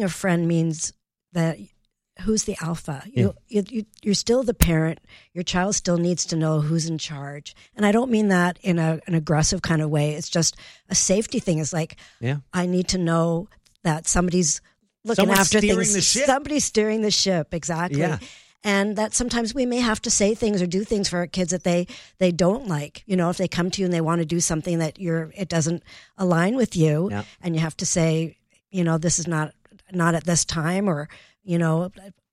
being a friend means that who's the alpha? You're still the parent. Your child still needs to know who's in charge. And I don't mean that in an aggressive kind of way. It's just a safety thing. It's like, I need to know that somebody's looking after things. Somebody's steering the ship. Exactly. Yeah. And that sometimes we may have to say things or do things for our kids that they don't like. You know, if they come to you and they want to do something that it doesn't align with you, and you have to say, you know, this is not at this time, or, you know,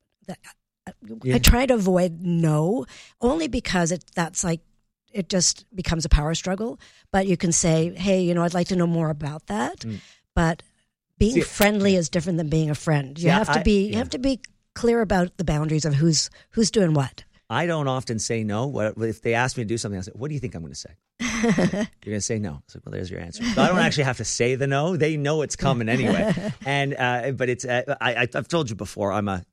I try to avoid no, only because that's like, it just becomes a power struggle. But you can say, hey, you know, I'd like to know more about that. But being friendly is different than being a friend. You have to be clear about the boundaries of who's doing what. I don't often say no. If they ask me to do something, I say, what do you think I'm going to say? You're going to say no. It's like, well, there's your answer. So I don't actually have to say the no. They know it's coming anyway. And but it's I've told you before, I'm a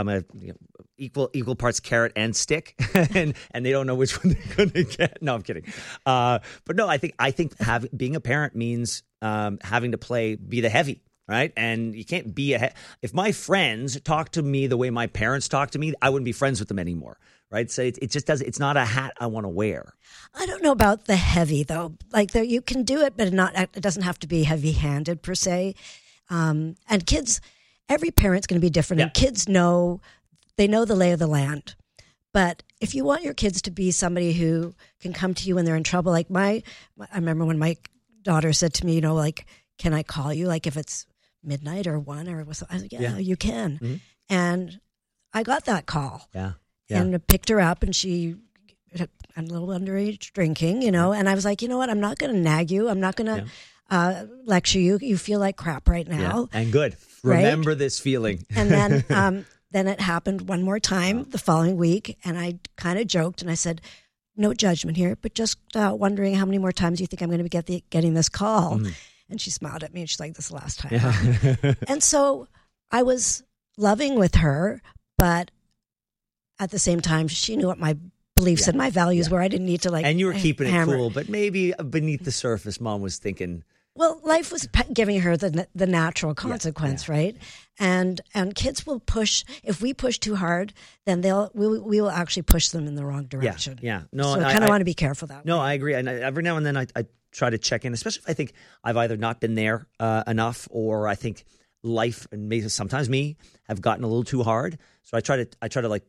equal parts carrot and stick, and they don't know which one they're going to get. No, I'm kidding. But no, I think being a parent means having to be the heavy. Right. And you can't be if my friends talk to me the way my parents talk to me, I wouldn't be friends with them anymore. Right. So it just it's not a hat I want to wear. I don't know about the heavy, though. Like, you can do it, but it doesn't have to be heavy handed per se. And kids, every parent's going to be different. And kids know the lay of the land. But if you want your kids to be somebody who can come to you when they're in trouble, like I remember when my daughter said to me, you know, like, can I call you? Like, if it's midnight or 1 or was, I was like, yeah, you can. Mm-hmm. And I got that call. Yeah. And I picked her up, and she had a little underage drinking, you know, and I was like, you know what? I'm not going to nag you. I'm not going to lecture you. You feel like crap right now. Yeah. And good. Remember this feeling. And then it happened one more time the following week, and I kind of joked and I said, no judgment here, but just wondering how many more times you think I'm going to be getting this call. Mm. And she smiled at me, and she's like, this is the last time. Yeah. And so I was loving with her, but at the same time, she knew what my beliefs and my values were. I didn't need to And you were keeping it cool, but maybe beneath the surface, Mom was thinking. Well, life was giving her the natural consequence, right? And kids will push. If we push too hard, then we will actually push them in the wrong direction. Yeah. No, so I kind of want to be careful that way. No, I agree. And every now and then I try to check in, especially if I think I've either not been there enough, or I think life and maybe sometimes me have gotten a little too hard. So I try to like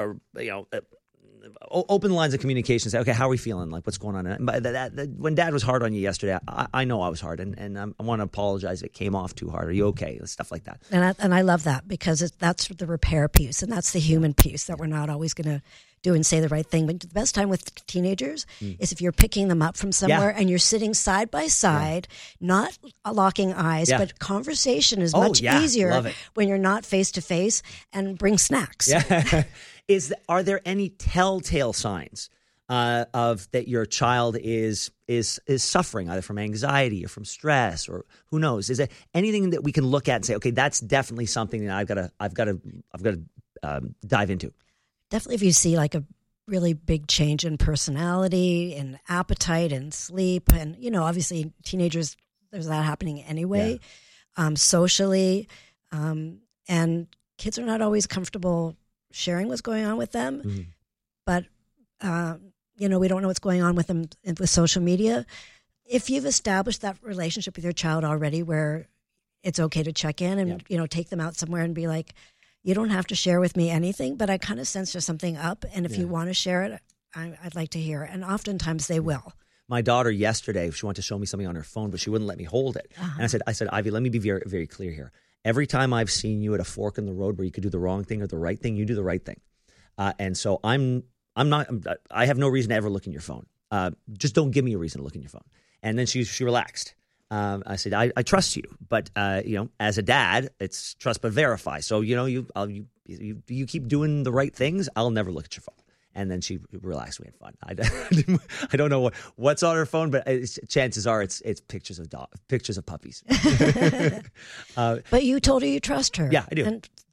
open lines of communication. Say, okay, how are we feeling? Like, what's going on? When Dad was hard on you yesterday, I know I was hard, and I want to apologize if it came off too hard. Are you okay? Stuff like that. And I love that, because that's the repair piece, and that's the human piece that we're not always going to do and say the right thing. But the best time with teenagers is if you're picking them up from somewhere and you're sitting side by side, not locking eyes, but conversation is much easier when you're not face to face, and bring snacks. Yeah. Are there any telltale signs of that your child is suffering either from anxiety or from stress, or who knows? Is there anything that we can look at and say, okay, that's definitely something that I've got to dive into? Definitely, if you see like a really big change in personality and appetite and sleep, and, you know, obviously teenagers, there's that happening anyway, socially, and kids are not always comfortable sharing what's going on with them, but you know, we don't know what's going on with them with social media. If you've established that relationship with your child already, where it's okay to check in and you know, take them out somewhere and be like, you don't have to share with me anything, but I kind of sense there's something up, and if you want to share it, I'd like to hear it. And oftentimes they will. My daughter yesterday, she wanted to show me something on her phone, but she wouldn't let me hold it. And I said, Ivy, let me be very, very clear here. Every time I've seen you at a fork in the road where you could do the wrong thing or the right thing, you do the right thing. And so I have no reason to ever look in your phone. Just don't give me a reason to look in your phone. And then she relaxed. I said, I trust you, but you know, as a dad, it's trust but verify. So, you know, you keep doing the right things, I'll never look at your phone. And then she relaxed. We had fun. I don't know what's on her phone, but chances are it's pictures of pictures of puppies. But you told her you trust her. Yeah, I do. And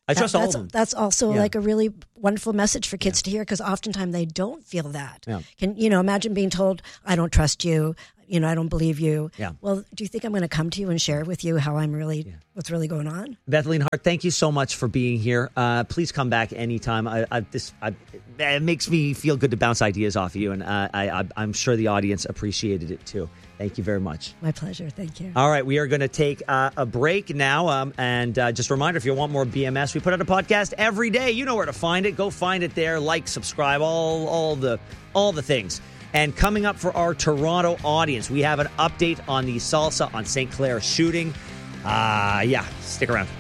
I trust all of them. That's also like a really wonderful message for kids to hear, because oftentimes they don't feel that. Yeah. Can imagine being told, I don't trust you, I don't believe you. Yeah. Well, do you think I'm going to come to you and share with you how I'm really, what's really going on? Bethleen Hart, thank you so much for being here. Please come back anytime. It makes me feel good to bounce ideas off of you, and I'm sure the audience appreciated it too. Thank you very much. My pleasure. Thank you. All right, we are going to take a break now. And just a reminder, if you want more BMS, we put out a podcast every day. You know where to find it. Go find it there. Like, subscribe, all the things. And coming up for our Toronto audience, we have an update on the Salsa on St. Clair shooting. Stick around.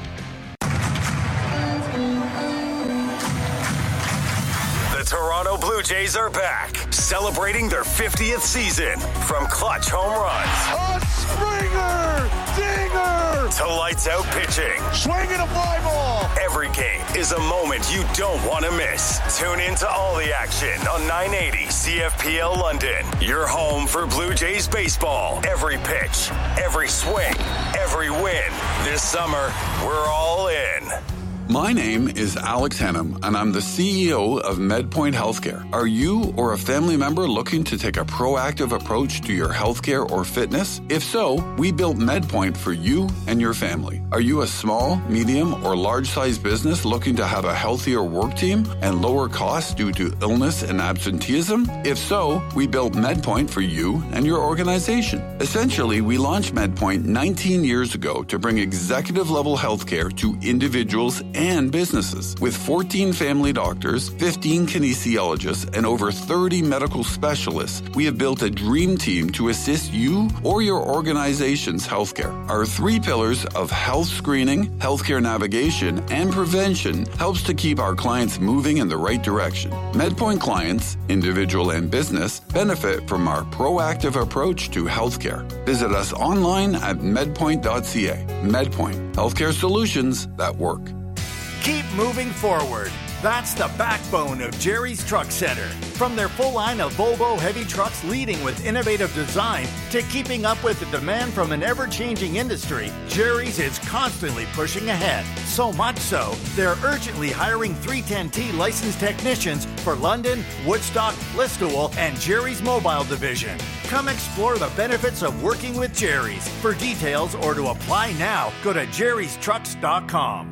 The Toronto Blue Jays are back, celebrating their 50th season. From clutch home runs, a Springer dinger, to lights out pitching, swinging a fly ball. Every game is a moment you don't want to miss. Tune in to all the action on 980 CFPL London. Your home for Blue Jays baseball. Every pitch, every swing, every win. This summer, we're all in. My name is Alex Hannum, and I'm the CEO of MedPoint Healthcare. Are you or a family member looking to take a proactive approach to your healthcare or fitness? If so, we built MedPoint for you and your family. Are you a small, medium, or large-sized business looking to have a healthier work team and lower costs due to illness and absenteeism? If so, we built MedPoint for you and your organization. Essentially, we launched MedPoint 19 years ago to bring executive-level healthcare to individuals and businesses. With 14 family doctors, 15 kinesiologists, and over 30 medical specialists, we have built a dream team to assist you or your organization's healthcare. Our 3 pillars of health screening, healthcare navigation, and prevention helps to keep our clients moving in the right direction. MedPoint clients, individual and business, benefit from our proactive approach to healthcare. Visit us online at medpoint.ca. MedPoint, healthcare solutions that work. Keep moving forward. That's the backbone of Jerry's Truck Center. From their full line of Volvo heavy trucks leading with innovative design to keeping up with the demand from an ever-changing industry, Jerry's is constantly pushing ahead. So much so, they're urgently hiring 310T licensed technicians for London, Woodstock, Listowel, and Jerry's Mobile Division. Come explore the benefits of working with Jerry's. For details or to apply now, go to jerrystrucks.com.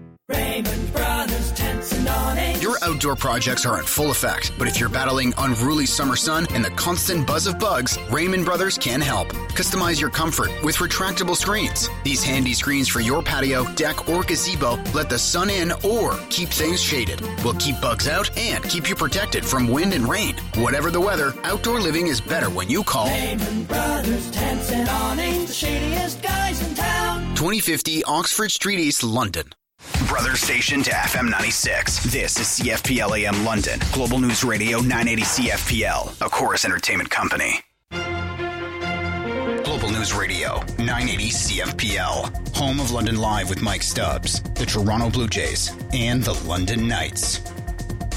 Raymond Brothers Tents and Awnings. Your outdoor projects are in full effect, but if you're battling unruly summer sun and the constant buzz of bugs, Raymond Brothers can help. Customize your comfort with retractable screens. These handy screens for your patio, deck, or gazebo let the sun in or keep things shaded. Will keep bugs out and keep you protected from wind and rain. Whatever the weather, outdoor living is better when you call Raymond Brothers Tents and Awnings, the shadiest guys in town. 2050 Oxford Street East, London. Brother station to FM 96. This is CFPL AM London. Global News Radio 980 CFPL. A Chorus Entertainment Company. Global News Radio 980 CFPL. Home of London Live with Mike Stubbs. The Toronto Blue Jays. And the London Knights.